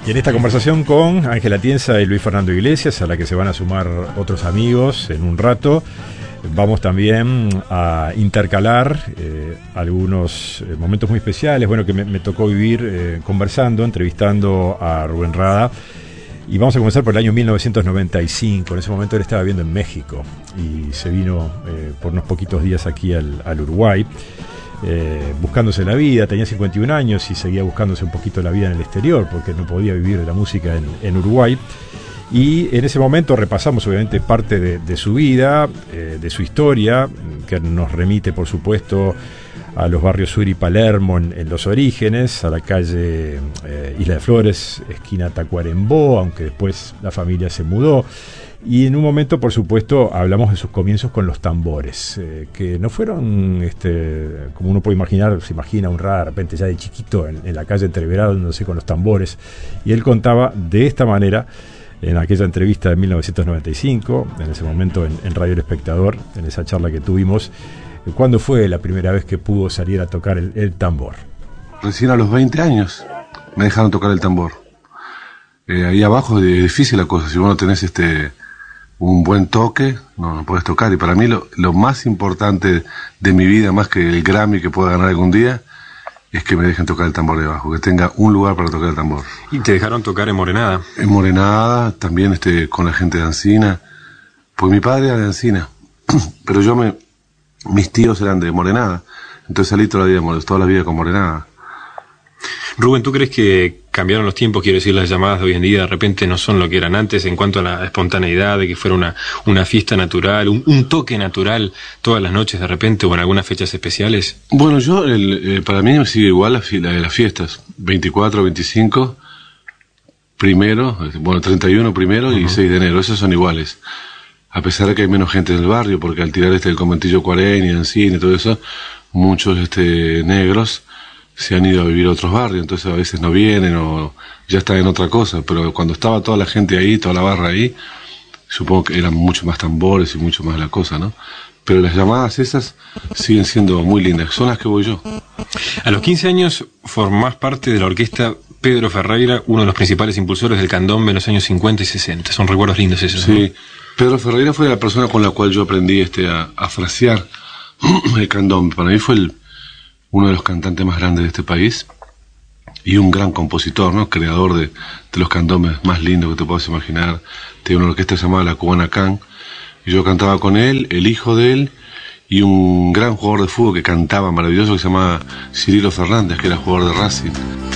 Y en esta conversación con Ángel Atienza y Luis Fernando Iglesias, a la que se van a sumar otros amigos en un rato, vamos también a intercalar algunos momentos muy especiales, bueno, que me tocó vivir conversando, entrevistando a Rubén Rada. Y vamos a comenzar por el año 1995. En ese momento él estaba viviendo en México y se vino por unos poquitos días aquí al Uruguay, buscándose la vida. Tenía 51 años y seguía buscándose un poquito la vida en el exterior porque no podía vivir de la música en Uruguay. Y en ese momento repasamos obviamente parte de su vida, de su historia, que nos remite por supuesto a los barrios Sur y Palermo en los orígenes, a la calle Isla de Flores, esquina Tacuarembó, aunque después la familia se mudó. Y en un momento, por supuesto, hablamos de sus comienzos con los tambores, que no fueron, como uno puede imaginar, se imagina un Rada de repente ya de chiquito en la calle Entreverado, no sé, con los tambores. Y él contaba de esta manera, en aquella entrevista de 1995, en ese momento en Radio El Espectador, en esa charla que tuvimos, ¿cuándo fue la primera vez que pudo salir a tocar el tambor? Recién a los 20 años me dejaron tocar el tambor. Ahí abajo es difícil la cosa, si vos no tenés un buen toque, no podés tocar. Y para mí lo más importante de mi vida, más que el Grammy que pueda ganar algún día, es que me dejen tocar el tambor de abajo, que tenga un lugar para tocar el tambor. ¿Y te dejaron tocar en Morenada? En Morenada, también con la gente de Ancina, pues mi padre era de Ancina, pero mis tíos eran de Morenada, entonces salí toda la vida con Morenada. Rubén, ¿tú crees que cambiaron los tiempos? Quiero decir, las llamadas de hoy en día de repente no son lo que eran antes en cuanto a la espontaneidad, de que fuera una fiesta natural, un toque natural todas las noches de repente o en algunas fechas especiales. Bueno, para mí me sigue igual la de las fiestas, 24, 25, primero, 31 primero y 6 de enero, esos son iguales. A pesar de que hay menos gente en el barrio, porque al tirar el conventillo Cuarén y Ancina y todo eso, muchos negros se han ido a vivir a otros barrios, entonces a veces no vienen o ya están en otra cosa, pero cuando estaba toda la gente ahí, toda la barra ahí, supongo que eran mucho más tambores y mucho más la cosa, ¿no? Pero las llamadas esas siguen siendo muy lindas, son las que voy yo. A los 15 años formás parte de la orquesta Pedro Ferreira, uno de los principales impulsores del candombe en los años 50 y 60. Son recuerdos lindos esos, sí, ¿no? Pedro Ferreira fue la persona con la cual yo aprendí a frasear el candombe. Para mí fue uno de los cantantes más grandes de este país y un gran compositor, ¿no? Creador de los candombes más lindos que te puedas imaginar. Tenía una orquesta llamada La Cubana Can y yo cantaba con él, el hijo de él y un gran jugador de fútbol que cantaba maravilloso que se llamaba Cirilo Fernández, que era jugador de Racing.